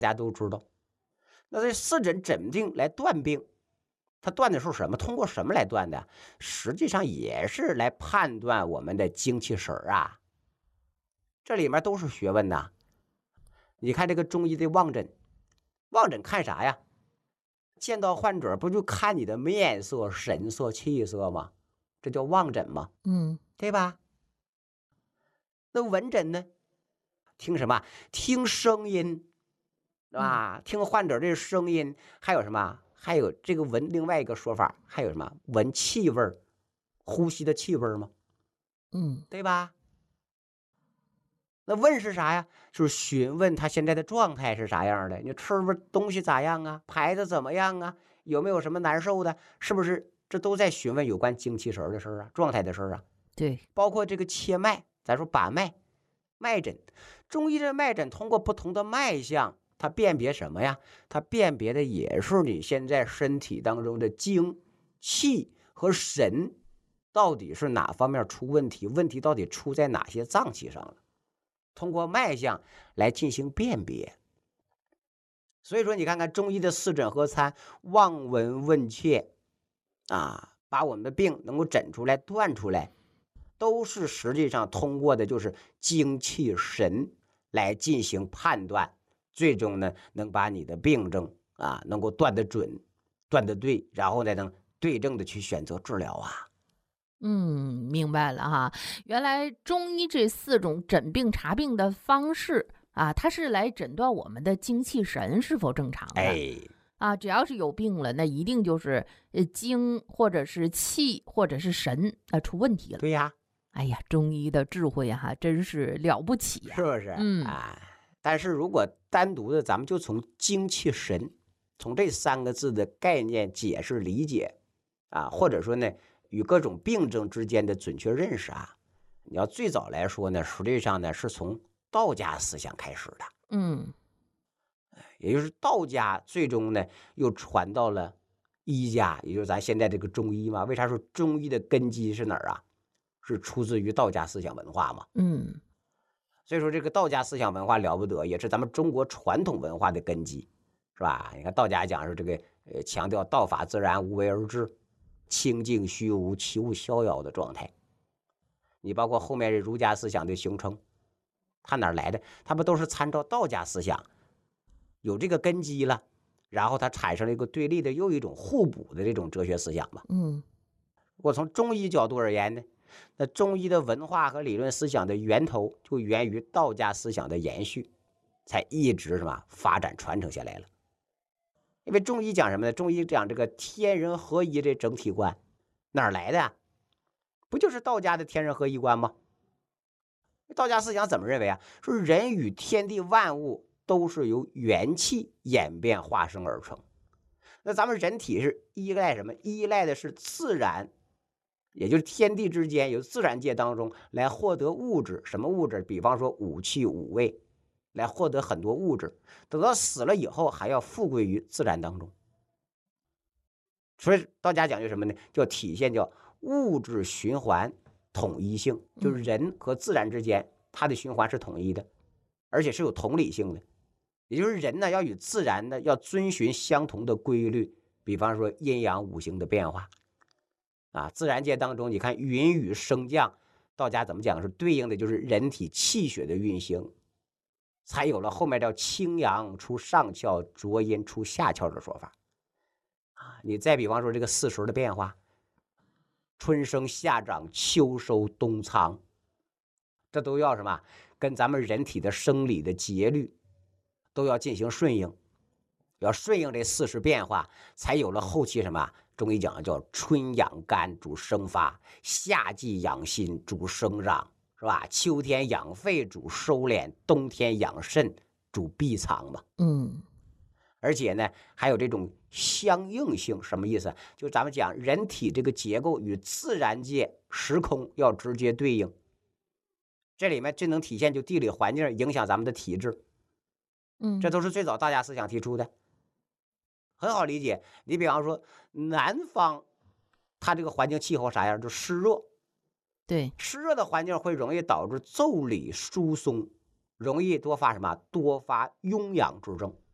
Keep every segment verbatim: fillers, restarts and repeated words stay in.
大家都知道。那这四诊诊病来断病，它断的是什么？通过什么来断的？实际上也是来判断我们的精气神啊。这里面都是学问呐。你看这个中医的望诊，望诊看啥呀？见到患者不就看你的面色、神色、气色吗？这叫望诊吗？ 嗯， 对吧？那闻诊呢？听什么？听声音，是吧？听患者这声音，还有什么？还有这个闻，另外一个说法，还有什么？闻气味儿，呼吸的气味儿吗？ 嗯， 对吧？那问是啥呀？就是询问他现在的状态是啥样的，你吃不东西咋样啊？排的怎么样啊？有没有什么难受的？是不是？这都在询问有关精气神的事儿啊，状态的事儿啊。 对， 包括这个切脉，咱说把脉、脉诊，中医的脉诊通过不同的脉象，它辨别什么呀？它辨别的也是你现在身体当中的精、气和神到底是哪方面出问题，问题到底出在哪些脏器上了。通过脉象来进行辨别。所以说，你看看中医的四诊合参，望闻问切啊，把我们的病能够诊出来、断出来，都是实际上通过的就是精气神来进行判断，最终呢能把你的病症啊能够断得准、断得对，然后呢能对症的去选择治疗啊。 嗯，明白了哈。原来中医这四种诊病查病的方式啊，它是来诊断我们的精气神是否正常的。 哎， 啊，只要是有病了，那一定就是呃精或者是气或者是神啊出问题了。 对呀， 哎呀，中医的智慧哈、真是了不起呀、 是不是嗯啊？但是如果单独的，咱们就从精气神，从这三个字的概念解释理解啊，或者说呢，与各种病症之间的准确认识啊，你要最早来说呢，实际上呢是从道家思想开始的， 嗯也就是道家最终呢又传到了医家，也就是咱现在这个中医嘛。为啥说中医的根基是哪儿啊？是出自于道家思想文化嘛。 嗯所以说，这个道家思想文化了不得，也是咱们中国传统文化的根基，是吧？你看道家讲是这个，呃，强调道法自然，无为而治，清净虚无，其物逍遥的状态。你包括后面儒家思想的形成，它哪来的？它不都是参照道家思想，有这个根基了，然后它产生了一个对立的又一种互补的这种哲学思想嘛？ 嗯我从中医角度而言呢，那中医的文化和理论思想的源头就源于道家思想的延续，才一直什么发展传承下来了。因为中医讲什么呢？中医讲这个天人合一这整体观，哪儿来的呀？不就是道家的天人合一观吗？道家思想怎么认为啊？说人与天地万物都是由元气演变化生而成。那咱们人体是依赖什么？依赖的是自然，也就是天地之间，由自然界当中来获得物质。什么物质？比方说五气五味，来获得很多物质。等到死了以后，还要复归于自然当中。所以道家讲究什么呢？叫体现叫物质循环统一性，就是人和自然之间它的循环是统一的，而且是有同理性的。也就是人呢，要与自然呢要遵循相同的规律，比方说阴阳五行的变化啊。自然界当中，你看云雨升降，道家怎么讲？是对应的就是人体气血的运行，才有了后面叫清阳出上窍，浊阴出下窍的说法啊。你再比方说这个四时的变化，春生夏长秋收冬藏，这都要什么？跟咱们人体的生理的节律都要进行顺应，要顺应这四时变化，才有了后期什么？中医讲叫春养肝主生发，夏季养心主生长，是吧？秋天养肺主收敛，冬天养肾主闭藏嘛。 嗯而且呢，还有这种相应性，什么意思？就咱们讲人体这个结构与自然界时空要直接对应，这里面最能体现就地理环境影响咱们的体质，这嗯， 都是最早道家思想提出的，很好理解。你比方说南方，它这个环境气候啥样？就湿热， 对， 湿热的环境会容易导致腠理疏松，容易多发什么？多发痈痒之症。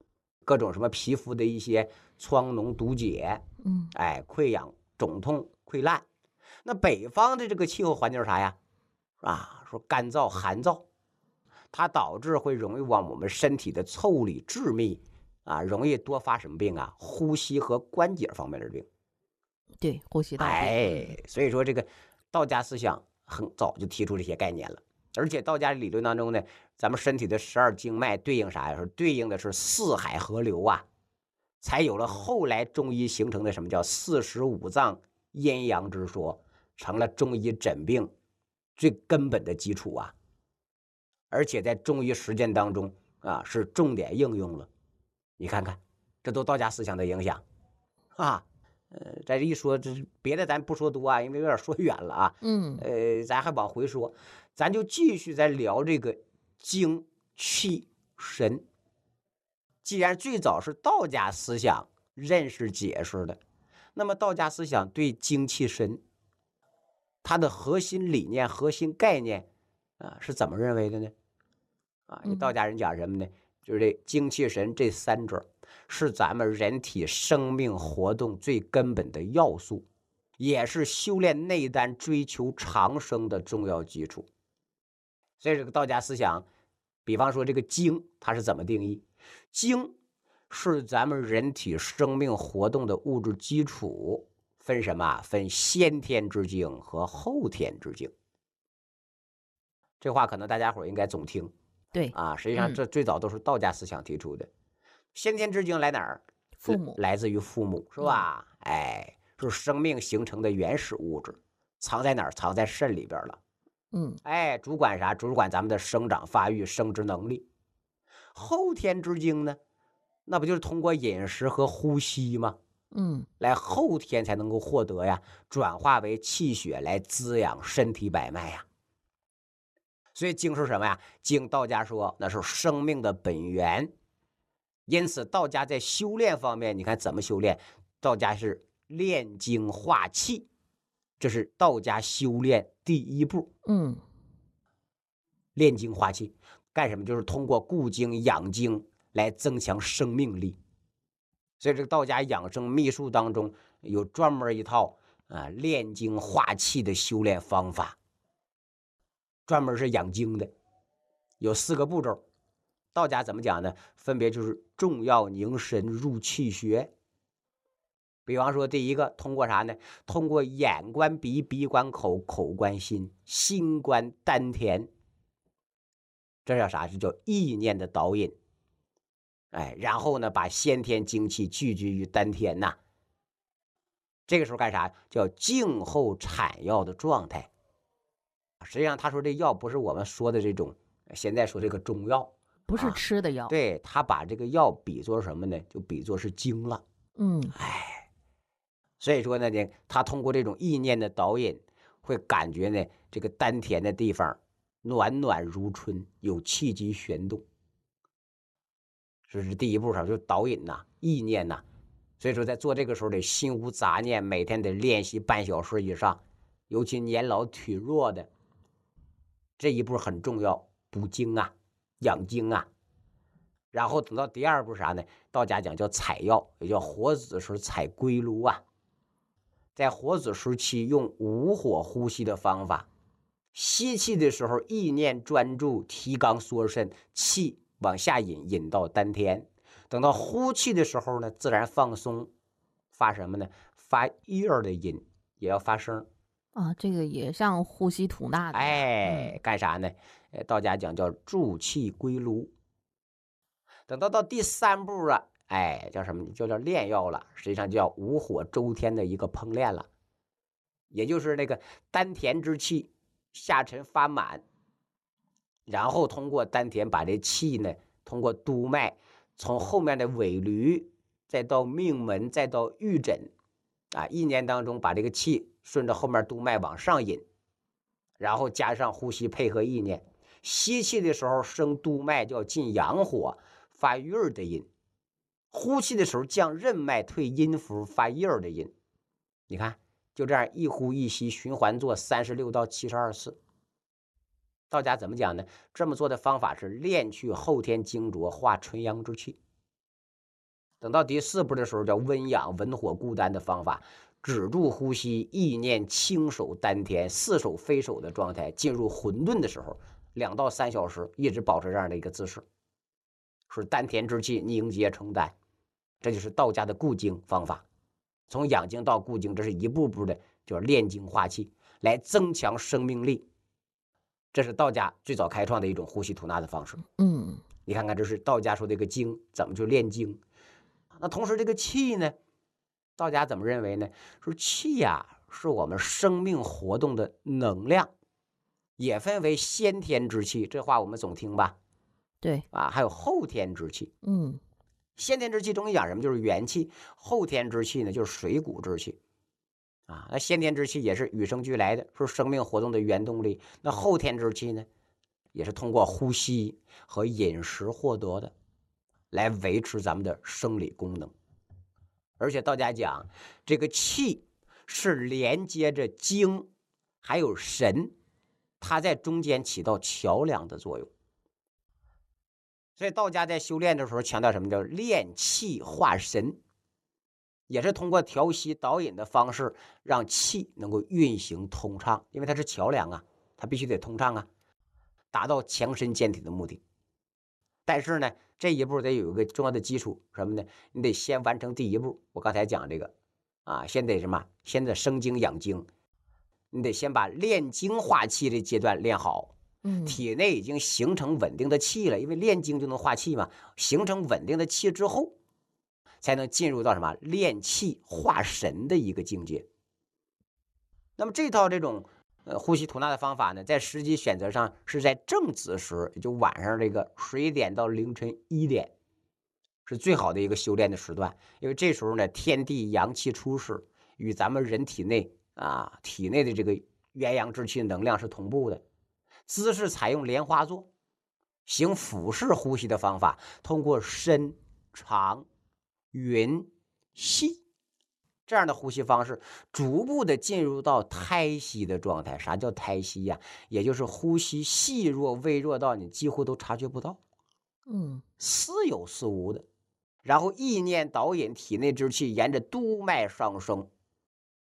各种什么皮肤的一些疮脓毒结， 嗯哎，溃疡、肿痛、溃烂。那北方的这个气候环境是啥呀？啊，说干燥寒燥，它导致会容易往我们身体的腠理致密啊，容易多发什么病啊？呼吸和关节方面的病。 对，呼吸道病。 哎，所以说这个道家思想很早就提出这些概念了，而且道家理论当中呢，咱们身体的十二经脉对应啥呀？是对应的是四海河流啊，才有了后来中医形成的什么叫四时五脏阴阳之说，成了中医诊病最根本的基础啊。而且在中医实践当中啊，是重点应用了。你看看，这都道家思想的影响啊。呃，在这一说，这别的咱不说多啊，因为有点说远了啊。 嗯呃，咱还往回说，咱就继续再聊这个精气神。既然最早是道家思想认识解释的，那么道家思想对精气神它的核心理念、核心概念啊是怎么认为的呢？啊，道家人讲什么呢？就是这精气神这三者是咱们人体生命活动最根本的要素，也是修炼内丹、追求长生的重要基础。所以这个道家思想，比方说这个精，它是怎么定义？精是咱们人体生命活动的物质基础，分什么？分先天之精和后天之精。这话可能大家伙应该总听。 对啊，实际上这最早都是道家思想提出的。先天之精来哪儿？ 父母来自于父母，是吧？嗯、哎，是生命形成的原始物质，藏在哪儿？藏在肾里边了。 嗯， 哎，主管啥？主管咱们的生长发育、生殖能力。后天之精呢？那不就是通过饮食和呼吸吗？ 嗯， 来后天才能够获得呀，转化为气血来滋养身体百脉呀。所以精是什么呀？精道家说那是生命的本源，因此道家在修炼方面，你看怎么修炼？道家是炼精化气，这是道家修炼第一步。 嗯， 炼精化气干什么？就是通过固精养精来增强生命力。所以这个道家养生秘术当中有专门一套啊炼精化气的修炼方法。专门是养精的，有四个步骤。道家怎么讲呢？分别就是重要凝神入气穴。比方说第一个通过啥呢？通过眼观鼻，鼻观口，口观心，心观丹田。这叫啥？这叫意念的导引。哎，然后呢，把先天精气聚集于丹田呐。这个时候干啥？叫静候产药的状态。实际上他说这药不是我们说的这种现在说这个中药， 不是吃的药。 啊、对，他把这个药比作什么呢？就比作是精了。 嗯， 哎，所以说呢，他通过这种意念的导引，会感觉呢这个丹田的地方暖暖如春，有气机旋动。这是第一步上就是导引呐、啊，意念呐、啊。所以说在做这个时候得心无杂念，每天得练习半小时以上，尤其年老体弱的。这一步很重要，补精啊，养精啊。然后等到第二步啥呢？道家讲叫采药，也叫活子时采归炉啊。在活子时期用无火呼吸的方法，吸气的时候意念专注，提肛缩肾，气往下引，引到丹田。等到呼气的时候呢，自然放松，发什么呢？发叶的音，也要发声。 啊，这个也像呼吸吐纳的。 哎，嗯、干啥呢？道家讲叫助气归炉。等到到第三步啊，哎，叫什么？就叫炼药了。实际上叫无火周天的一个烹炼了，也就是那个丹田之气下沉发满，然后通过丹田把这气呢，通过督脉从后面的尾闾，再到命门，再到玉枕，啊，一年当中把这个气顺着后面督脉往上引，然后加上呼吸配合意念，吸气的时候升督脉叫进阳火，发玉儿的音；呼气的时候降任脉退阴符，发叶儿的音。你看，就这样一呼一吸循环做三十六到七十二次。道家怎么讲呢？这么做的方法是炼去后天精浊，化纯阳之气。 等到第四步的时候，叫温养文火固丹的方法，止住呼吸，意念轻手丹田，似手非手的状态，进入混沌的时候，两到三小时一直保持这样的一个姿势，使丹田之气凝结成丹。这就是道家的固精方法。从养精到固精，这是一步步的，就是炼精化气，来增强生命力。这是道家最早开创的一种呼吸吐纳的方式。 嗯， 你看看，这是道家说这个精怎么去炼精。那同时这个气呢，道家怎么认为呢？说气呀、啊、是我们生命活动的能量，也分为先天之气，这话我们总听吧？ 对啊，还有后天之气。 嗯， 先天之气中医讲什么？就是元气。后天之气呢，就是水谷之气。啊，那先天之气也是与生俱来的，是生命活动的原动力。那后天之气呢，也是通过呼吸和饮食获得的，来维持咱们的生理功能。而且道家讲，这个气是连接着精还有神，它在中间起到桥梁的作用。所以道家在修炼的时候强调什么？叫炼气化神，也是通过调息导引的方式，让气能够运行通畅，因为它是桥梁啊，它必须得通畅啊，达到强身健体的目的。但是呢，这一步得有一个重要的基础，什么呢？你得先完成第一步。我刚才讲这个啊，先得什么？先得生精养精，你得先把炼精化气的阶段练好。 嗯， 体内已经形成稳定的气了，因为炼精就能化气嘛。形成稳定的气之后，才能进入到什么炼气化神的一个境界。那么这套这种呃呼吸吐纳的方法呢，在时机选择上是在正子时，也就晚上这个十一点到凌晨一点，是最好的一个修炼的时段。因为这时候呢，天地阳气初始，与咱们人体内啊体内的这个元阳之气能量是同步的。姿势采用莲花座，行腹式呼吸的方法，通过深、长、匀、细这样的呼吸方式，逐步的进入到胎息的状态。啥叫胎息呀、啊？也就是呼吸细弱、微弱到你几乎都察觉不到， 嗯， 似有似无的。然后意念导引体内之气，沿着督脉上升，